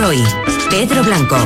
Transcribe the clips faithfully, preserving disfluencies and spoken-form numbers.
Hoy, Pedro Blanco.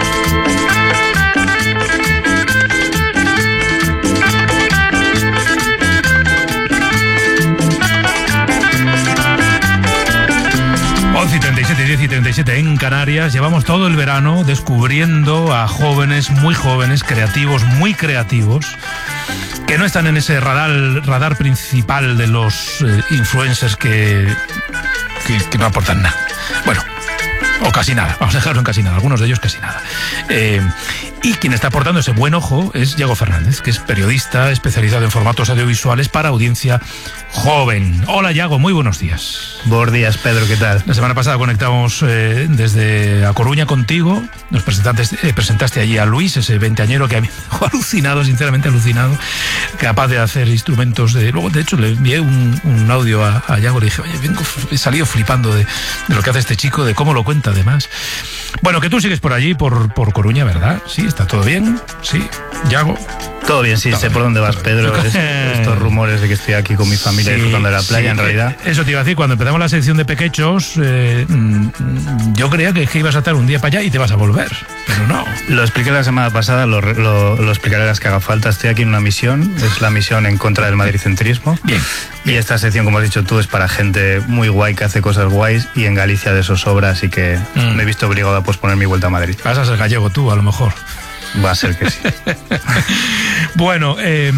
once y treinta y siete, diez y treinta y siete en Canarias. Llevamos todo el verano descubriendo a jóvenes, muy jóvenes, creativos, muy creativos, que no están en ese radar, radar principal de los eh, influencers que, que, que no aportan nada. Bueno, o casi nada, vamos a dejarlo en casi nada, algunos de ellos casi nada. Eh, y quien está aportando ese buen ojo es Yago Fernández, que es periodista especializado en formatos audiovisuales para audiencia joven. Hola Yago, muy buenos días. Buenos días, Pedro, ¿qué tal? La semana pasada conectamos eh, desde A Coruña contigo, nos presentaste, eh, presentaste allí a Luis, ese veinteañero que a mí me dejó alucinado, sinceramente alucinado, capaz de hacer instrumentos de... Luego, de hecho, le envié un, un audio a, a Yago, le dije, oye, vengo, he salido flipando de, de lo que hace este chico, de cómo lo cuenta además. Bueno, que tú sigues por allí, por, por Coruña, ¿verdad? Sí, ¿está todo bien? Sí, Yago. Todo bien, sí, todo sé bien. Por dónde vas, Pedro. Es, estos rumores de que estoy aquí con mi familia sí, disfrutando de la playa, sí, en realidad. Eso te iba a decir, cuando empezamos la sección de pequechos, eh, yo creía que, que ibas a estar un día para allá y te vas a volver, pero no. Lo expliqué la semana pasada, lo, lo, lo explicaré las que haga falta. Estoy aquí en una misión, es la misión en contra del madricentrismo. Bien. Y esta sección, como has dicho tú, es para gente muy guay que hace cosas guays y en Galicia de eso sobra, así que mm. me he visto obligado a posponer mi vuelta a Madrid. Vas a ser gallego tú, a lo mejor. Va a ser que sí. Bueno, eh,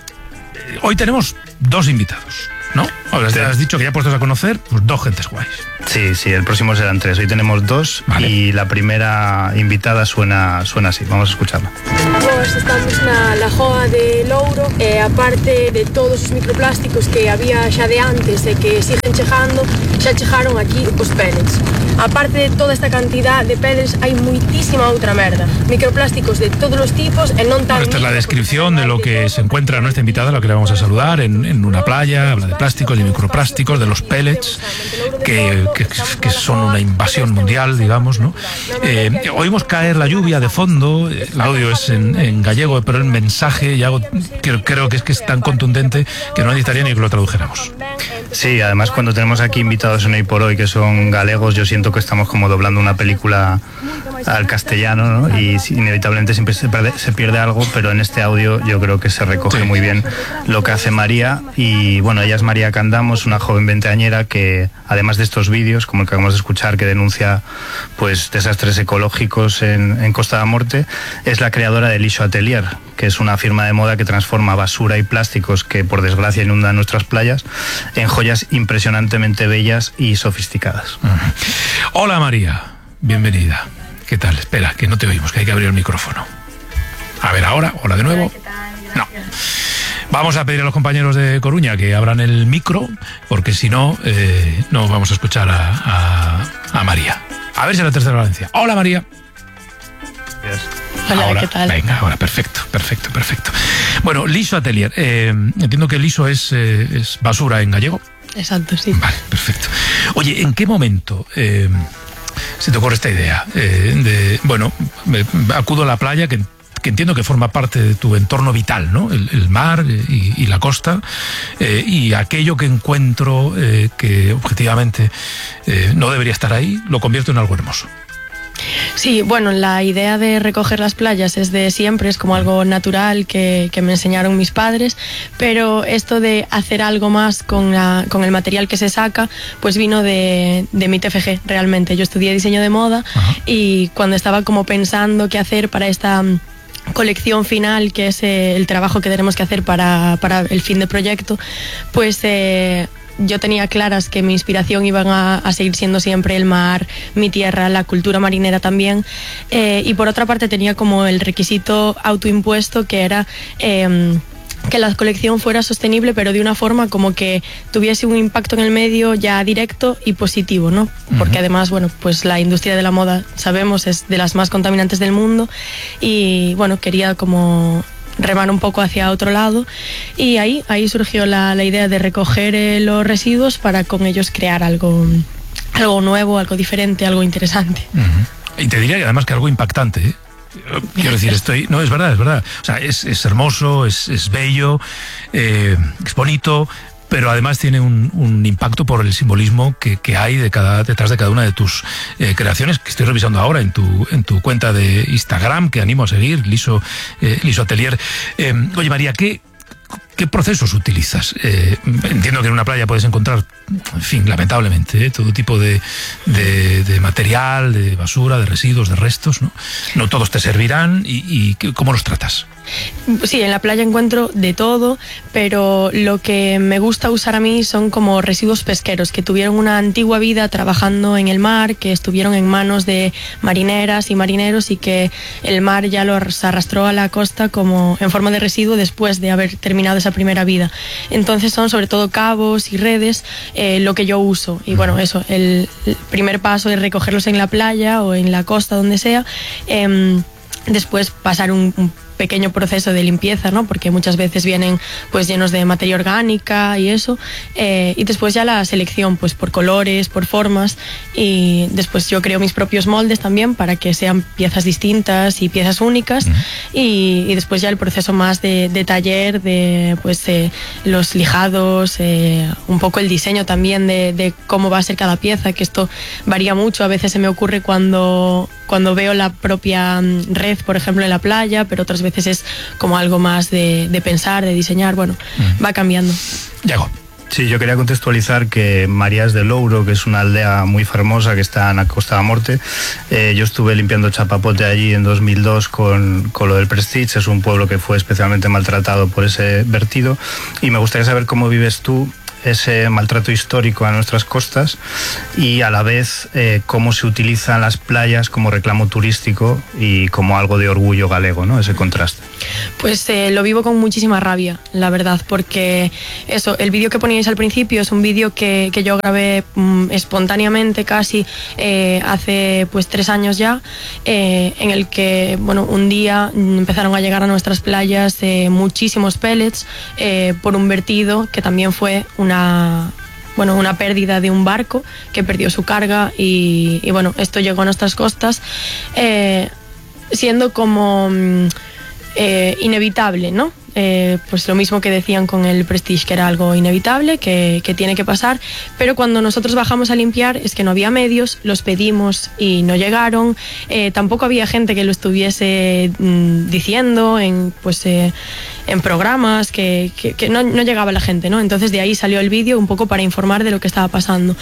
hoy tenemos dos invitados, ¿no? Ahora, sí. Has dicho que ya puestos a conocer, pues dos gentes guays. Sí, sí, el próximo serán tres. Hoy tenemos dos, vale. Y la primera invitada suena, suena así. Vamos a escucharla. Pues estamos na Lagoa de Louro, e aparte de todos os microplásticos que había xa de antes e que siguen chegando, xa chegaron aquí os pellets. Aparte de toda esta cantidad de pellets, hai moitísima outra merda. Microplásticos de todos os tipos e non tan... Bueno, esta es la descripción de lo que se encuentra nuestra invitada, a la que le vamos a saludar, en, en una playa. Habla de plásticos, de microplásticos, de los pellets, que, que, que son una invasión mundial, digamos, ¿no? Eh, oímos caer la lluvia de fondo, el audio es en, en gallego, pero el mensaje, ya creo, creo que es que es tan contundente que no necesitaría ni que lo tradujéramos. Sí, además cuando tenemos aquí invitados en Hoy por Hoy que son galegos, yo siento que estamos como doblando una película al castellano, ¿no? Y inevitablemente siempre se pierde, se pierde algo, pero en este audio yo creo que se recoge sí. muy bien lo que hace María. Y bueno, ella es María Candamos, una joven veinteañera que, además de estos vídeos, como el que acabamos de escuchar, que denuncia pues desastres ecológicos en, en Costa da Morte, es la creadora de Lixo Atelier, que es una firma de moda que transforma basura y plásticos que por desgracia inundan nuestras playas en joyas impresionantemente bellas y sofisticadas. Uh-huh. Hola María, bienvenida. ¿Qué tal? Espera, que no te oímos, que hay que abrir el micrófono. A ver, ahora, hola de nuevo. No. Vamos a pedir a los compañeros de Coruña que abran el micro, porque si no, eh, no vamos a escuchar a, a, a María. A ver si es la tercera Valencia. Hola María. Yes. Hola, ahora, ¿qué tal? Venga, ahora, perfecto, perfecto, perfecto. Bueno, Lixo Atelier. Eh, entiendo que liso es, eh, es basura en gallego. Exacto, sí. Vale, perfecto. Oye, ¿en qué momento eh, se te ocurre esta idea? Eh, de, bueno, me, acudo a la playa, que, que entiendo que forma parte de tu entorno vital, ¿no? El, el mar y, y la costa, eh, y aquello que encuentro eh, que objetivamente eh, no debería estar ahí, lo convierto en algo hermoso. Sí, bueno, la idea de recoger las playas es de siempre, es como algo natural que, que me enseñaron mis padres, pero esto de hacer algo más con, la, con el material que se saca, pues vino de, de mi T F G, realmente. Yo estudié diseño de moda. Ajá. Y cuando estaba como pensando qué hacer para esta colección final, que es eh, el trabajo que tenemos que hacer para, para el fin de proyecto, pues... Eh, yo tenía claras que mi inspiración iban a, a seguir siendo siempre el mar, mi tierra, la cultura marinera también, eh, y por otra parte tenía como el requisito autoimpuesto que era eh, que la colección fuera sostenible, pero de una forma como que tuviese un impacto en el medio ya directo y positivo, ¿no? Porque uh-huh. además, bueno, pues la industria de la moda, sabemos, es de las más contaminantes del mundo y, bueno, quería como remar un poco hacia otro lado y ahí, ahí surgió la, la idea de recoger eh, los residuos para con ellos crear algo, algo nuevo, algo diferente, algo interesante. Uh-huh. Y te diría que además que algo impactante, ¿eh? Quiero decir, estoy... No, es verdad, es verdad. O sea, es, es hermoso, es, es bello, eh, es bonito, pero además tiene un, un impacto por el simbolismo que, que hay de cada, detrás de cada una de tus eh, creaciones, que estoy revisando ahora en tu, en tu cuenta de Instagram, que animo a seguir, Liso, eh, Liso Atelier. Eh, oye, María, ¿qué, ¿qué procesos utilizas? Eh, entiendo que en una playa puedes encontrar, en fin, lamentablemente, ¿eh? todo tipo de, de, de material, de basura, de residuos, de restos, ¿no? No todos te servirán. ¿Y, y cómo los tratas? Sí, en la playa encuentro de todo, pero lo que me gusta usar a mí son como residuos pesqueros que tuvieron una antigua vida trabajando en el mar, que estuvieron en manos de marineras y marineros y que el mar ya los arrastró a la costa como en forma de residuo después de haber terminado esa primera vida. Entonces son sobre todo cabos y redes eh, lo que yo uso. Y bueno, eso, el, el primer paso es recogerlos en la playa o en la costa, donde sea. Eh, después pasar un, un pequeño proceso de limpieza, ¿no? Porque muchas veces vienen pues llenos de materia orgánica y eso, eh, y después ya la selección pues por colores, por formas, y después yo creo mis propios moldes también para que sean piezas distintas y piezas únicas, uh-huh. y, y después ya el proceso más de, de taller, de pues eh, los lijados, eh, un poco el diseño también de, de cómo va a ser cada pieza, que esto varía mucho. A veces se me ocurre cuando cuando veo la propia red, por ejemplo, en la playa, pero otras veces es como algo más de, de pensar, de diseñar, bueno, mm. va cambiando. Diego. Sí, yo quería contextualizar que Marías de Louro, que es una aldea muy famosa que está en la Costa da Morte, eh, yo estuve limpiando chapapote allí en dos mil dos con, con lo del Prestige. Es un pueblo que fue especialmente maltratado por ese vertido, y me gustaría saber cómo vives tú ese maltrato histórico a nuestras costas y a la vez eh, cómo se utilizan las playas como reclamo turístico y como algo de orgullo galego, ¿no? Ese contraste. Pues eh, lo vivo con muchísima rabia, la verdad, porque eso, el vídeo que poníais al principio es un vídeo que, que yo grabé mm, espontáneamente casi eh, hace pues tres años ya, eh, en el que, bueno, un día empezaron a llegar a nuestras playas eh, muchísimos pellets eh, por un vertido que también fue una Una, bueno, una pérdida de un barco que perdió su carga, y, y bueno, esto llegó a nuestras costas eh, siendo como eh, inevitable, ¿no? Eh, pues lo mismo que decían con el Prestige, que era algo inevitable, que, que tiene que pasar, pero cuando nosotros bajamos a limpiar es que no había medios, los pedimos y no llegaron, eh, tampoco había gente que lo estuviese mm, diciendo en, pues, eh, en programas, que, que, que no, no llegaba la gente, ¿no? Entonces de ahí salió el vídeo un poco para informar de lo que estaba pasando,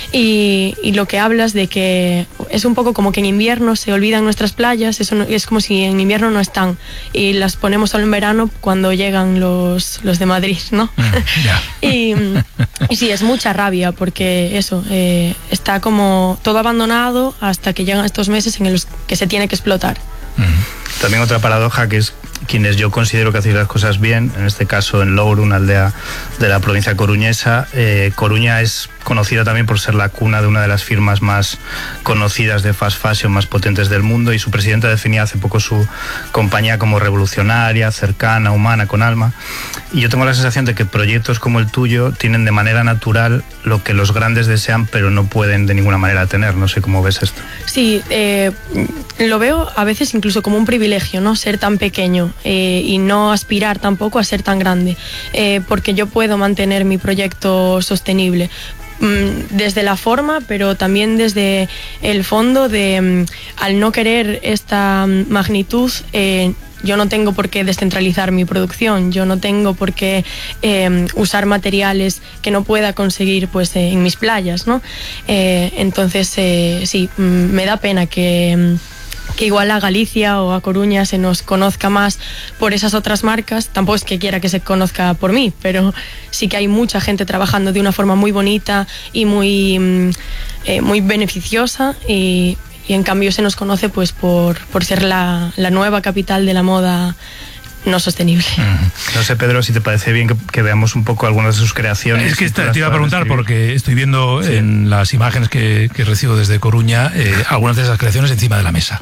y, y lo que hablas de que es un poco como que en invierno se olvidan nuestras playas, eso no, es como si en invierno no están y las ponemos solo en verano cuando llegan los, los de Madrid, ¿no? Mm, yeah. y, y sí, es mucha rabia porque eso, eh, está como todo abandonado hasta que llegan estos meses en los que se tiene que explotar. Mm. También otra paradoja, que es quienes yo considero que hacen las cosas bien, en este caso en Louro, una aldea de la provincia coruñesa. Eh, Coruña es conocida también por ser la cuna de una de las firmas más conocidas de fast fashion, más potentes del mundo, y su presidenta definía hace poco su compañía como revolucionaria, cercana, humana, con alma. Y yo tengo la sensación de que proyectos como el tuyo tienen de manera natural lo que los grandes desean, pero no pueden de ninguna manera tener. No sé cómo ves esto. Sí, eh, lo veo a veces incluso como un privilegio, ¿no? Ser tan pequeño eh, y no aspirar tampoco a ser tan grande, eh, porque yo puedo mantener mi proyecto sostenible desde la forma, pero también desde el fondo de, al no querer esta magnitud, eh, yo no tengo por qué descentralizar mi producción, yo no tengo por qué eh, usar materiales que no pueda conseguir pues eh, en mis playas, ¿no? Eh, entonces eh, sí, me da pena que que igual a Galicia o a Coruña se nos conozca más por esas otras marcas. Tampoco es que quiera que se conozca por mí, pero sí que hay mucha gente trabajando de una forma muy bonita y muy, eh, muy beneficiosa, y, y en cambio se nos conoce pues por, por ser la, la nueva capital de la moda no sostenible. No sé, Pedro, si te parece bien que, que veamos un poco algunas de sus creaciones. Es que te, te iba a preguntar, porque estoy viendo sí. en las imágenes que, que recibo desde Coruña eh, algunas de esas creaciones encima de la mesa.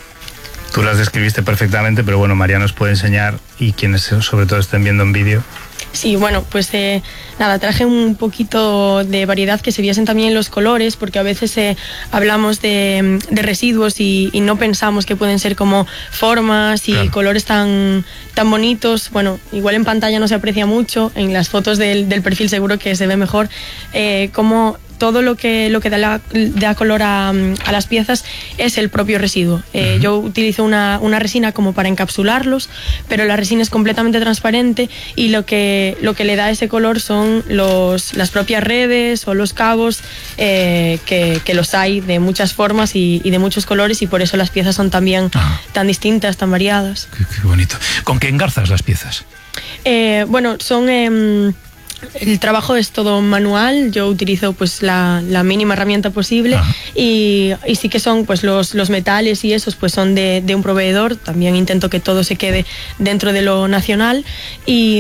Tú las describiste perfectamente, pero bueno, María nos puede enseñar, y quienes sobre todo estén viendo en vídeo. Sí, bueno, pues eh, nada, traje un poquito de variedad que se viesen también los colores, porque a veces eh, hablamos de, de residuos y, y no pensamos que pueden ser como formas y claro. colores tan, tan bonitos. Bueno, igual en pantalla no se aprecia mucho, en las fotos del, del perfil seguro que se ve mejor, eh, como todo lo que, lo que da, la, da color a, a las piezas es el propio residuo. Eh, uh-huh. Yo utilizo una, una resina como para encapsularlos, pero la resina es completamente transparente y lo que, lo que le da ese color son los, las propias redes o los cabos, eh, que, que los hay de muchas formas y, y de muchos colores, y por eso las piezas son también uh-huh. tan distintas, tan variadas. Qué, qué bonito. ¿Con qué engarzas las piezas? Eh, bueno, son... Eh, El trabajo es todo manual, yo utilizo pues la, la mínima herramienta posible y, y sí que son pues los, los metales y esos pues son de, de un proveedor, también intento que todo se quede dentro de lo nacional y...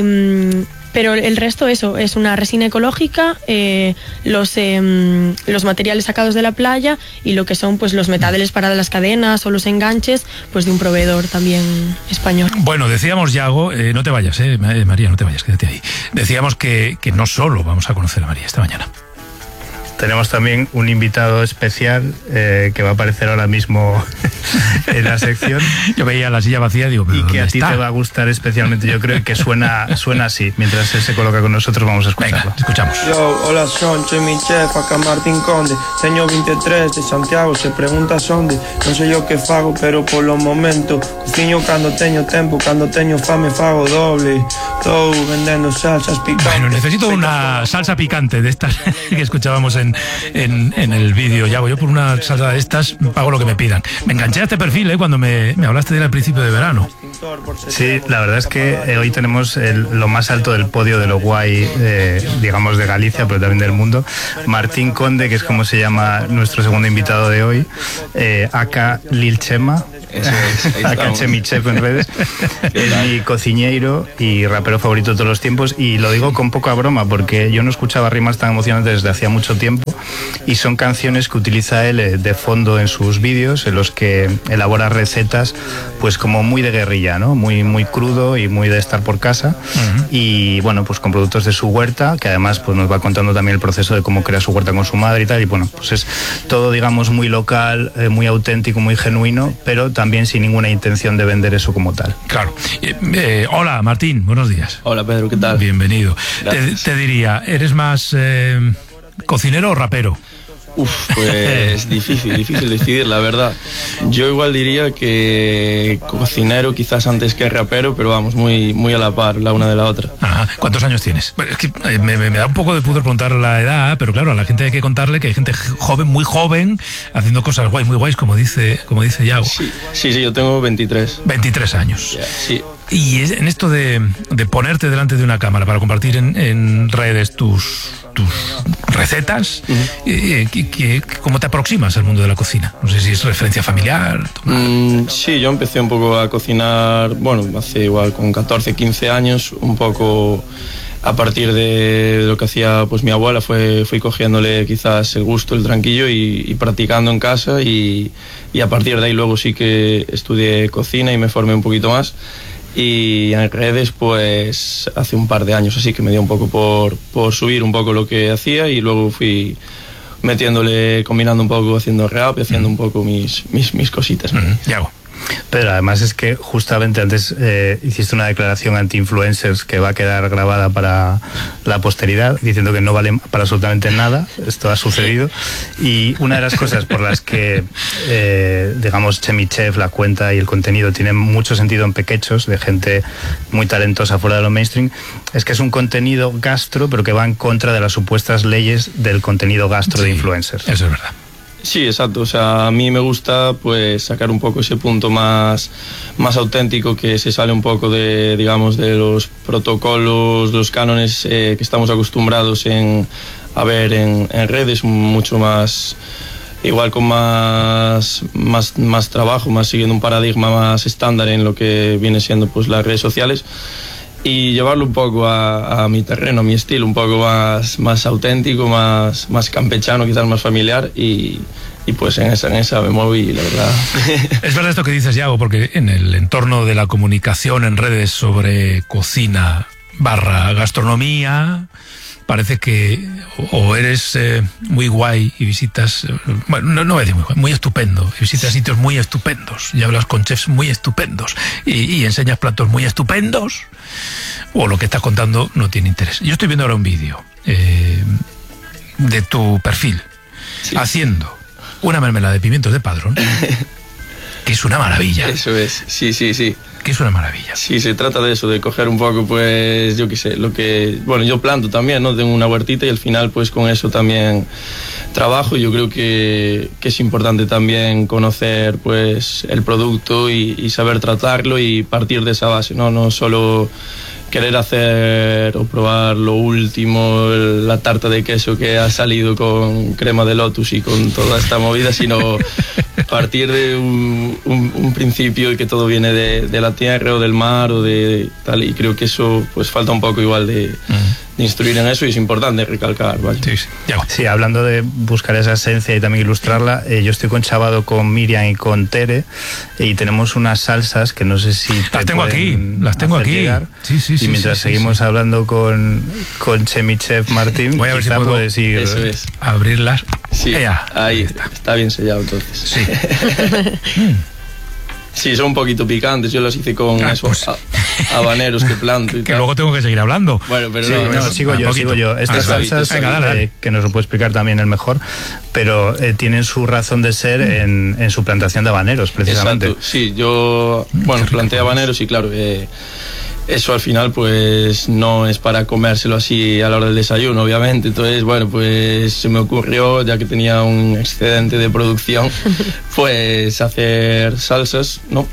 Pero el resto, eso, es una resina ecológica, eh, los, eh, los materiales sacados de la playa y lo que son pues los metales para las cadenas o los enganches, pues de un proveedor también español. Bueno, decíamos, Yago, eh, no te vayas, eh, María, no te vayas, quédate ahí. Decíamos que, que no solo vamos a conocer a María esta mañana. Tenemos también un invitado especial eh, que va a aparecer ahora mismo en la sección. Yo veía la silla vacía y digo, ¿pero y que a ti está? Te va a gustar especialmente. Yo creo que suena, suena así. Mientras él se coloca con nosotros, vamos a escucharlo. Venga, escuchamos. Yo, hola, son Chemi Chef, acá Martín Conde. Teño veintitrés de Santiago, se pregunta sonde. Non sei yo que fago, pero por los momentos cociño cando teño tempo, cando teño fame fago doble. Estou vendendo salsas picantes. Bueno, necesito una salsa picante de estas que escuchábamos en, en, en el vídeo. Yago, yo por una salsa de estas pago lo que me pidan. Me enganché a este perfil eh, cuando me, me hablaste de él al principio de verano. Sí, la verdad es que eh, hoy tenemos el, lo más alto del podio de lo guay, eh, digamos, de Galicia, pero también del mundo. Martín Conde, que es como se llama nuestro segundo invitado de hoy, eh, aka Lil Chema. Acá en Chemi Chef en redes. Es mi cociñeiro y rapero favorito de todos los tiempos, y lo digo con poca broma porque yo no escuchaba rimas tan emocionantes desde hacía mucho tiempo, y son canciones que utiliza él de fondo en sus vídeos, en los que elabora recetas pues como muy de guerrilla, ¿no? Muy, muy crudo y muy de estar por casa. Uh-huh. Y bueno, pues con productos de su huerta, que además pues nos va contando también el proceso de cómo crea su huerta con su madre y tal, y bueno, pues es todo, digamos, muy local, eh, muy auténtico, muy genuino, pero también también sin ninguna intención de vender eso como tal. Claro. Eh, eh, hola, Martín, buenos días. Hola, Pedro, ¿qué tal? Bienvenido. Te, te diría, ¿eres más eh, cocinero o rapero? Uf, pues difícil, difícil decidir, la verdad. Yo igual diría que cocinero quizás antes que rapero, pero vamos, muy, muy a la par la una de la otra. Ajá. ¿Cuántos años tienes? Bueno, es que me, me, me da un poco de pudor preguntar la edad, pero claro, a la gente hay que contarle que hay gente joven, muy joven, haciendo cosas guays, muy guays, como dice, como dice Yago. Sí, sí, sí, yo tengo veintitrés. veintitrés años. Yeah, sí. Y es, en esto de, de ponerte delante de una cámara para compartir en, en redes tus, tus recetas, uh-huh. eh, que, que, ¿cómo te aproximas al mundo de la cocina? No sé si es referencia familiar. Mm, sí, yo empecé un poco a cocinar, bueno, hace igual con catorce, quince años, un poco a partir de lo que hacía pues mi abuela, fue, fui cogiéndole quizás el gusto, el tranquillo y, y practicando en casa, y, y a partir de ahí luego sí que estudié cocina y me formé un poquito más. Y en redes pues hace un par de años así que me dio un poco por, por subir un poco lo que hacía, y luego fui metiéndole, combinando un poco, haciendo rap y haciendo un poco mis, mis, mis cositas, ¿no? Mm, ya hago. Pero además es que justamente antes eh, hiciste una declaración anti-influencers que va a quedar grabada para la posteridad, diciendo que no valen para absolutamente nada. Esto ha sucedido, y una de las cosas por las que eh, digamos Chemi Chef, la cuenta y el contenido tienen mucho sentido en Pequechos, de gente muy talentosa fuera de lo mainstream, es que es un contenido gastro, pero que va en contra de las supuestas leyes del contenido gastro, sí, de influencers. Eso es verdad. Sí, exacto. O sea, a mí me gusta pues sacar un poco ese punto más, más auténtico, que se sale un poco de, digamos, de los protocolos, los cánones eh, que estamos acostumbrados en, a ver en, en redes, mucho más, igual con más, más, más trabajo, más siguiendo un paradigma más estándar en lo que viene siendo pues las redes sociales. Y llevarlo un poco a, a mi terreno, a mi estilo, un poco más, más auténtico, más, más campechano, quizás más familiar, y, y pues en esa, en esa me moví, la verdad. Es verdad esto que dices, Yago, porque en el entorno de la comunicación en redes sobre cocina barra gastronomía. Parece que o eres eh, muy guay y visitas, eh, bueno, no, no voy a decir muy guay, muy estupendo, y visitas sitios muy estupendos y hablas con chefs muy estupendos y, y enseñas platos muy estupendos, o lo que estás contando no tiene interés. Yo estoy viendo ahora un vídeo eh, de tu perfil, sí, haciendo una mermelada de pimientos de Padrón, que es una maravilla. Eso es, sí, sí, sí. Que es una maravilla. Sí, se trata de eso, de coger un poco, pues, yo qué sé, lo que... Bueno, yo planto también, ¿no? Tengo una huertita y al final, pues, con eso también trabajo. Yo creo que, que es importante también conocer, pues, el producto y, y saber tratarlo y partir de esa base, ¿no? No solo querer hacer o probar lo último, la tarta de queso que ha salido con crema de lotus y con toda esta movida, sino partir de un, un, un principio y que todo viene de, de la tierra o del mar o de tal, y creo que eso pues falta un poco igual de, uh-huh. de instruir en eso, y es importante recalcar, ¿vale? Sí, sí. Sí, hablando de buscar esa esencia y también ilustrarla, eh, yo estoy conchavado con Miriam y con Tere y tenemos unas salsas que no sé si las tengo aquí, las tengo aquí llegar. Sí, sí, sí, y mientras sí, sí, seguimos sí. hablando con, con Chemichef Martín, voy a ver si puedo puedes ir, eso es. abrirlas. Sí, Ea, ahí está. Está bien sellado entonces. Sí. Sí, son un poquito picantes. Yo los hice con ah, esos pues. habaneros que planto y que tal. luego tengo que seguir hablando. Bueno, pero sí, no, no, sigo yo, sigo yo. Estas ah, salsas, venga, dale, dale. Eh, que nos lo puede explicar también el mejor, pero eh, tienen su razón de ser en, en su plantación de habaneros, precisamente. Exacto. Sí, yo, bueno, planté habaneros y claro, eh, eso al final pues no es para comérselo así a la hora del desayuno, obviamente. Entonces, bueno, pues se me ocurrió, ya que tenía un excedente de producción, pues hacer salsas, ¿no?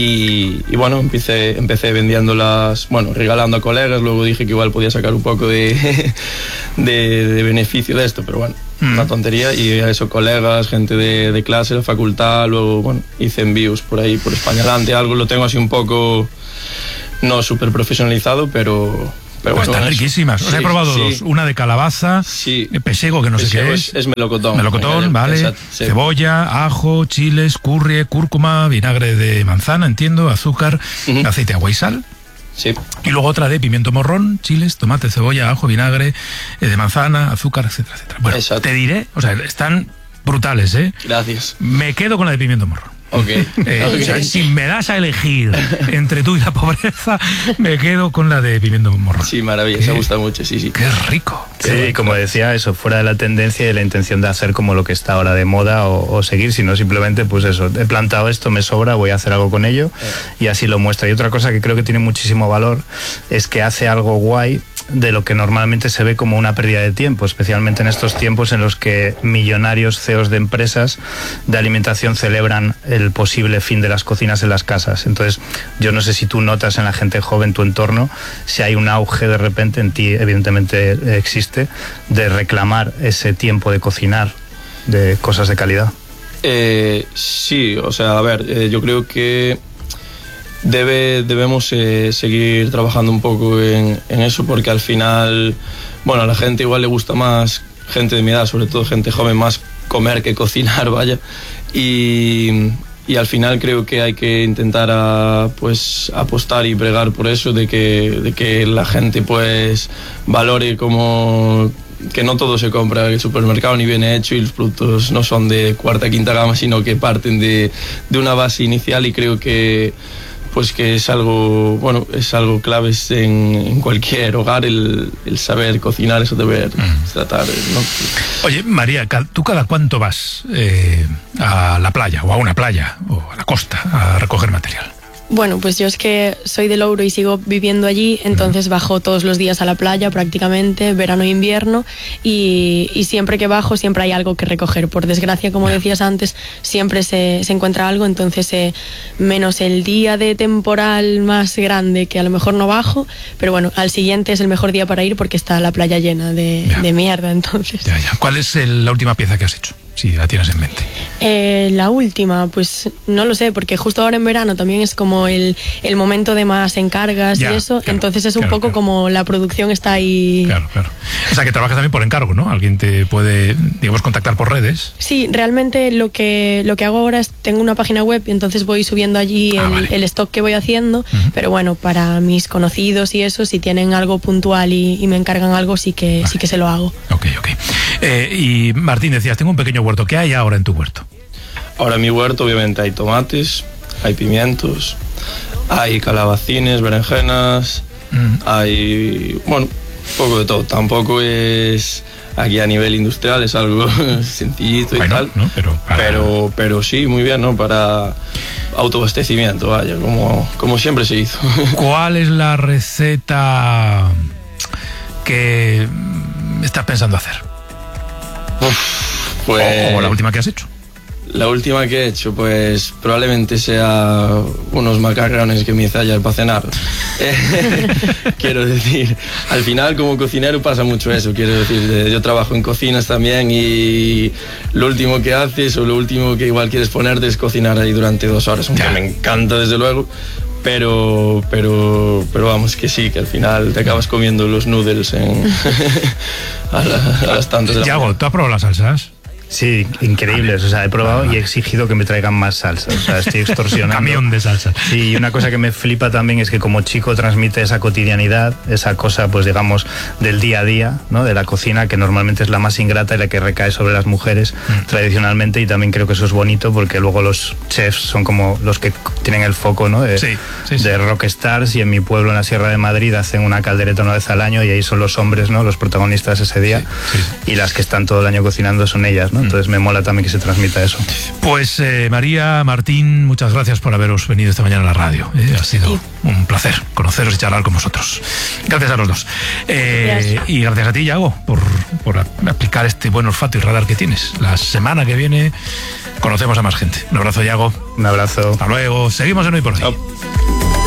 Y, y bueno, empecé, empecé vendiéndolas, bueno, regalando a colegas. Luego dije que igual podía sacar un poco de, de, de beneficio de esto, pero bueno, mm. una tontería. Y a eso, colegas, gente de, de clase, la facultad. Luego, bueno, hice envíos por ahí, por España Adelante. Algo lo tengo así un poco... no súper profesionalizado, pero... pero pues bueno, están riquísimas. Os sí, he probado sí. dos. Una de calabaza, sí. pesego, que no pesego sé qué es. Es, es melocotón. Melocotón, vale. Exacto, sí. Cebolla, ajo, chiles, curry, cúrcuma, vinagre de manzana, entiendo, azúcar, uh-huh. aceite, agua y sal. Sí. Y luego otra de pimiento morrón, chiles, tomate, cebolla, ajo, vinagre eh, de manzana, azúcar, etcétera, etcétera. Bueno, exacto. Te diré, o sea, están brutales, ¿eh? Gracias. Me quedo con la de pimiento morrón. Okay. Eh, okay. O sea, si me das a elegir entre tú y la pobreza, me quedo con la de pimiento morrón. Sí, maravilla, me gusta mucho, sí, sí. Qué rico. Sí, qué rico. Como decía, eso, fuera de la tendencia y de la intención de hacer como lo que está ahora de moda o, o seguir, sino simplemente, pues eso, he plantado esto, me sobra, voy a hacer algo con ello y así lo muestra. Y otra cosa que creo que tiene muchísimo valor es que hace algo guay de lo que normalmente se ve como una pérdida de tiempo, especialmente en estos tiempos en los que millonarios C E Os de empresas de alimentación celebran el posible fin de las cocinas en las casas. Entonces, yo no sé si tú notas en la gente joven, tu entorno, si hay un auge de repente, en ti evidentemente existe, de reclamar ese tiempo de cocinar, de cosas de calidad. Eh, sí, o sea, a ver, eh, yo creo que Debe, debemos eh, seguir trabajando un poco en, en eso, porque al final, bueno, a la gente igual le gusta más, gente de mi edad, sobre todo gente joven, más comer que cocinar, vaya. Y, y al final creo que hay que intentar a, pues, apostar y bregar por eso, de que, de que la gente pues valore como... que no todo se compra en el supermercado ni viene hecho y los productos no son de cuarta, quinta gama, sino que parten de, de una base inicial, y creo que pues que es algo, bueno, es algo clave en, en cualquier hogar, el, el saber cocinar, eso deber mm. tratar, ¿no? Oye, María, ¿tú cada cuánto vas eh, a la playa o a una playa o a la costa a recoger material? Bueno, pues yo es que soy de Louro y sigo viviendo allí, entonces bajo todos los días a la playa prácticamente, verano e invierno, y, y siempre que bajo siempre hay algo que recoger. Por desgracia, como decías antes, siempre se, se encuentra algo, entonces eh, menos el día de temporal más grande, que a lo mejor no bajo, pero bueno, al siguiente es el mejor día para ir porque está la playa llena de, de mierda, entonces. Ya, ya. ¿Cuál es el, la última pieza que has hecho, si la tienes en mente? Eh, la última, pues no lo sé, porque justo ahora en verano también es como el, el momento de más encargas Ya, y eso, claro, entonces es un claro, poco claro. como la producción está ahí. Claro, claro. O sea, que trabajas también por encargo, ¿no? Alguien te puede, digamos, contactar por redes. Sí, realmente lo que lo que hago ahora es tengo una página web y entonces voy subiendo allí Ah, el, vale. el stock que voy haciendo, Ujú. pero bueno, para mis conocidos y eso, si tienen algo puntual y, y me encargan algo, sí que Vale. sí que se lo hago. Ok, ok. Eh, y Martín, decías, tengo un pequeño huerto. ¿Qué hay ahora en tu huerto? Ahora en mi huerto obviamente hay tomates, hay pimientos, hay calabacines, berenjenas, Mm. hay, bueno, un poco de todo. Tampoco es aquí a nivel industrial, es algo sencillito y Bueno, tal. ¿no? Pero para- pero, pero sí, muy bien, ¿no? Para autoabastecimiento, vaya, como, como siempre se hizo. ¿Cuál es la receta que mm, estás pensando hacer? Pues, O, o la última que has hecho. La última que he hecho, pues probablemente sea unos macarrones que me hice ayer para cenar. Eh, quiero decir, al final como cocinero pasa mucho eso. Quiero decir, eh, yo trabajo en cocinas también y lo último que haces o lo último que igual quieres ponerte es cocinar ahí durante dos horas. Aunque Ya. me encanta desde luego. Pero, pero, pero vamos, que sí, que al final te acabas comiendo los noodles en a, la- a las tantas de la Yago, ¿tú has probado las salsas? Sí, increíbles. O sea, he probado Vale, vale. y he exigido que me traigan más salsa. O sea, estoy extorsionando. Camión de salsa. Sí, y una cosa que me flipa también es que como chico transmite esa cotidianidad, esa cosa, pues digamos, del día a día, ¿no? De la cocina, que normalmente es la más ingrata y la que recae sobre las mujeres Mm. tradicionalmente, y también creo que eso es bonito porque luego los chefs son como los que tienen el foco, ¿no? De, Sí, sí, sí. de rockstars, y en mi pueblo, en la Sierra de Madrid, hacen una caldereta una vez al año y ahí son los hombres, ¿no? Los protagonistas ese día, Sí, sí. y las que están todo el año cocinando son ellas, ¿no? Entonces me mola también que se transmita eso. Pues eh, María, Martín, muchas gracias por haberos venido esta mañana a la radio. Eh, ha sido un placer conoceros y charlar con vosotros. Gracias a los dos. Eh, Gracias. y gracias a ti, Yago, por, por a- aplicar este buen olfato y radar que tienes. La semana que viene conocemos a más gente. Un abrazo, Yago. Un abrazo. Hasta luego. Seguimos en Hoy por Hoy. Chao.